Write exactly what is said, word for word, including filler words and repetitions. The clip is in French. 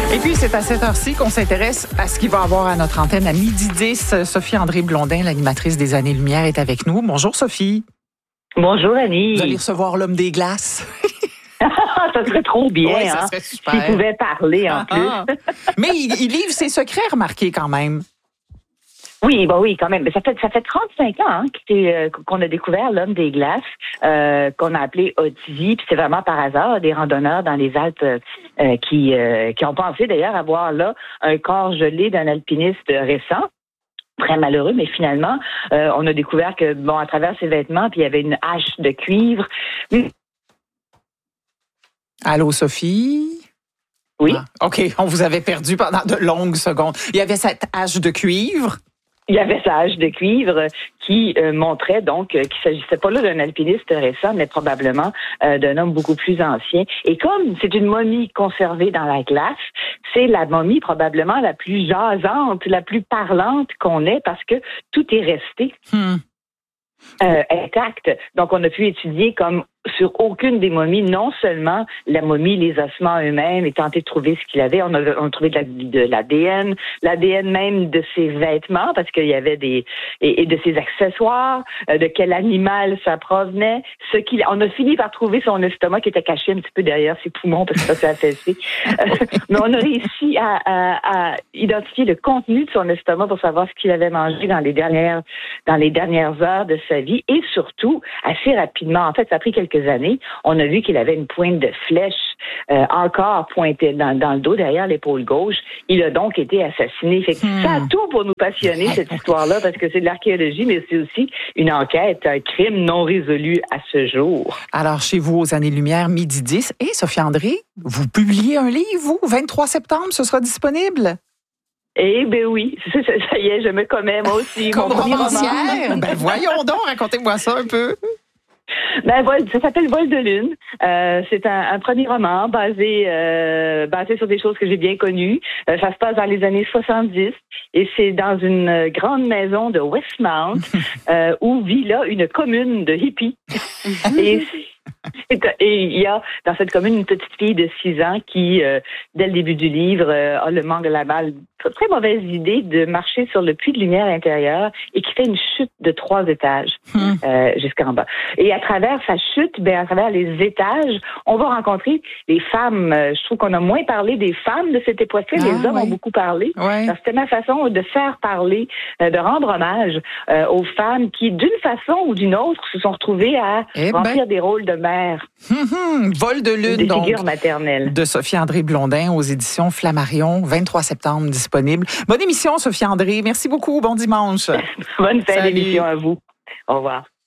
Et puis, c'est à cette heure-ci qu'on s'intéresse à ce qu'il va y avoir à notre antenne à midi dix. Sophie-André Blondin, l'animatrice des Années-Lumière, est avec nous. Bonjour, Sophie. Bonjour, Annie. Vous allez recevoir l'homme des glaces. Ça serait trop bien, oui, ça hein? serait super. S'il pouvait parler, en ah, plus. Ah. Mais il, il livre ses secrets, remarquez, quand même. Oui, bah oui, quand même. Mais ça fait ça fait trente-cinq ans hein, euh, qu'on a découvert l'homme des glaces, euh, qu'on a appelé Otzi. Puis c'est vraiment par hasard des randonneurs dans les Alpes euh, qui euh, qui ont pensé d'ailleurs avoir là un corps gelé d'un alpiniste récent. Très malheureux, mais finalement, euh, on a découvert que bon, à travers ses vêtements, puis il y avait une hache de cuivre. Allô, Sophie? Oui. Ah, OK, on vous avait perdu pendant de longues secondes. Il y avait cette hache de cuivre. Il y avait sa hache de cuivre qui euh, montrait donc euh, qu'il ne s'agissait pas là d'un alpiniste récent, mais probablement euh, d'un homme beaucoup plus ancien. Et comme c'est une momie conservée dans la glace, c'est la momie probablement la plus jasante, la plus parlante qu'on ait parce que tout est resté Hmm. euh, intact. Donc, on a pu étudier comme sur aucune des momies, non seulement la momie, les ossements eux-mêmes, et tenter de trouver ce qu'il avait. On a, on a trouvé de, la, de l'A D N, l'A D N même de ses vêtements, parce qu'il y avait des... et, et de ses accessoires, euh, de quel animal ça provenait. Ce qu'il, on a fini par trouver son estomac qui était caché un petit peu derrière ses poumons, parce que ça s'est affaissé. Euh, mais on a réussi à, à, à identifier le contenu de son estomac pour savoir ce qu'il avait mangé dans les dernières, dans les dernières heures de sa vie, et surtout, assez rapidement. En fait, ça a pris quelques années, on a vu qu'il avait une pointe de flèche euh, encore pointée dans, dans le dos, derrière l'épaule gauche. Il a donc été assassiné. Fait que Hmm. ça a tout pour nous passionner, cette histoire-là, parce que c'est de l'archéologie, mais c'est aussi une enquête, un crime non résolu à ce jour. Alors, chez vous, aux Années-Lumière, midi dix. Et Sophie-André, vous publiez un livre, vous, vingt-trois septembre, ce sera disponible? Eh bien oui, ça, ça, ça y est, je me commets moi aussi. Comme Mon premier romancière? roman. Ben voyons donc, racontez-moi ça un peu. Ben, vol, ça s'appelle Vol de lune. Euh, c'est un, un premier roman basé euh, basé sur des choses que j'ai bien connues. Euh, ça se passe dans les années soixante-dix et c'est dans une grande maison de Westmount euh, où vit là une commune de hippies. et Et il y a dans cette commune une petite fille de six ans qui, euh, dès le début du livre, euh, a le manque de la balle, très, très mauvaise idée de marcher sur le puits de lumière intérieur et qui fait une chute de trois étages Hmm. euh, jusqu'en bas. Et à travers sa chute, ben à travers les étages, on va rencontrer les femmes. Euh, je trouve qu'on a moins parlé des femmes de cette époque-là. Ah, les hommes oui. ont beaucoup parlé. Ouais. Alors, c'était ma façon de faire parler, euh, de rendre hommage euh, aux femmes qui, d'une façon ou d'une autre, se sont retrouvées à Eh remplir ben. des rôles de mère. Hum, hum. Vol de lune, Des donc, figures maternelles. de Sophie-André Blondin aux éditions Flammarion, vingt-trois septembre, disponible. Bonne émission, Sophie-André. Merci beaucoup. Bon dimanche. Bonne fin Salut. d'émission à vous. Au revoir.